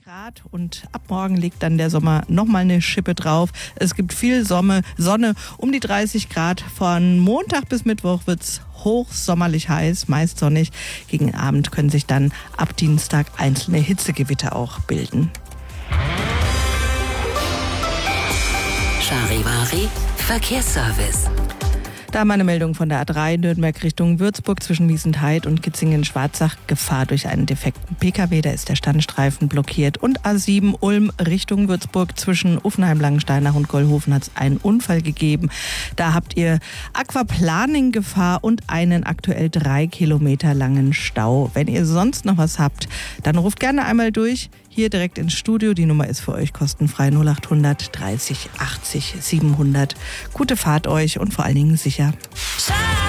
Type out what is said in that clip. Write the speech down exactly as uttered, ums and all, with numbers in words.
Grad und ab morgen legt dann der Sommer nochmal eine Schippe drauf. Es gibt viel Sonne, Sonne um die dreißig Grad. Von Montag bis Mittwoch wird's hochsommerlich heiß, meist sonnig. Gegen Abend können sich dann ab Dienstag einzelne Hitzegewitter auch bilden. Charivari Verkehrsservice. Da meine Meldung von der A drei Nürnberg Richtung Würzburg zwischen Wiesentheid und Kitzingen-Schwarzach. Gefahr durch einen defekten Pkw, da ist der Standstreifen blockiert. Und A sieben Ulm Richtung Würzburg zwischen Uffenheim-Langensteinach und Gollhofen hat es einen Unfall gegeben. Da habt ihr Aquaplaning-Gefahr und einen aktuell drei Kilometer langen Stau. Wenn ihr sonst noch was habt, dann ruft gerne einmal durch. Hier direkt ins Studio. Die Nummer ist für euch kostenfrei null acht hundert dreißig achtzig siebenhundert. Gute Fahrt euch und vor allen Dingen sicher.